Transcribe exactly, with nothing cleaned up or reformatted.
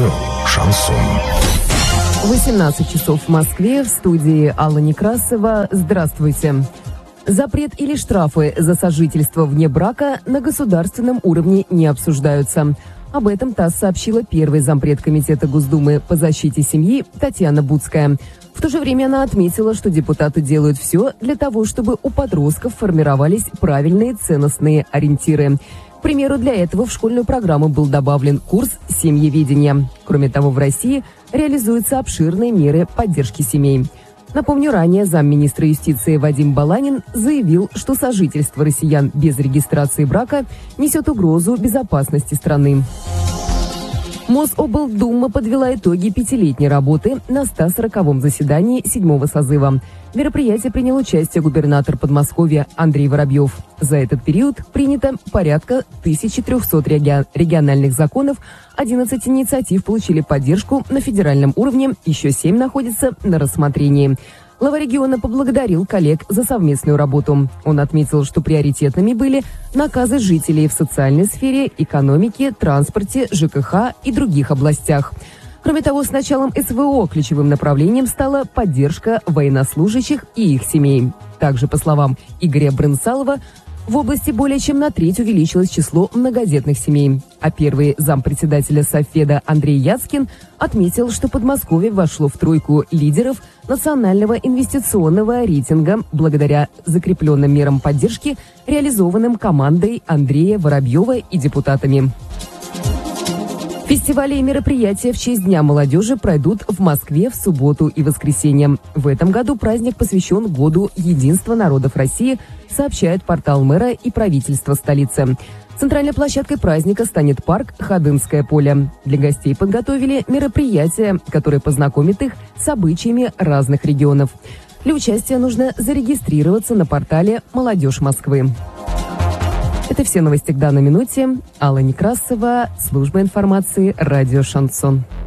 Радио «Шансон». восемнадцать часов в Москве, в студии Алла Некрасова. Здравствуйте. Запрет или штрафы за сожительство вне брака на государственном уровне не обсуждаются. Об этом ТАСС сообщила первый зампред Комитета Госдумы по защите семьи Татьяна Буцкая. В то же время она отметила, что депутаты делают все для того, чтобы у подростков формировались правильные ценностные ориентиры. К примеру, для этого в школьную программу был добавлен курс семьеведения. Кроме того, в России реализуются обширные меры поддержки семей. Напомню, ранее замминистра юстиции Вадим Баланин заявил, что сожительство россиян без регистрации брака несет угрозу безопасности страны. Мособлдума подвела итоги пятилетней работы на ста сороковом заседании седьмого созыва. В мероприятии принял участие губернатор Подмосковья Андрей Воробьев. За этот период принято порядка тысячи трехсот реги- региональных законов, одиннадцать инициатив получили поддержку на федеральном уровне, еще семь находятся на рассмотрении. Глава региона поблагодарил коллег за совместную работу. Он отметил, что приоритетными были наказы жителей в социальной сфере, экономике, транспорте, ЖКХ и других областях. Кроме того, с началом СВО ключевым направлением стала поддержка военнослужащих и их семей. Также, по словам Игоря Брынсалова, в области более чем на треть увеличилось число многодетных семей. А первый зампредседателя Софеда Андрей Яцкин отметил, что Подмосковье вошло в тройку лидеров национального инвестиционного рейтинга благодаря закрепленным мерам поддержки, реализованным командой Андрея Воробьева и депутатами. Фестивали и мероприятия в честь Дня молодежи пройдут в Москве в субботу и воскресенье. В этом году праздник посвящен Году единства народов России, сообщает портал мэра и правительства столицы. Центральной площадкой праздника станет парк «Ходынское поле». Для гостей подготовили мероприятие, которое познакомит их с обычаями разных регионов. Для участия нужно зарегистрироваться на портале «Молодежь Москвы». Это все новости к данной минуте. Алла Некрасова, служба информации «Радио Шансон».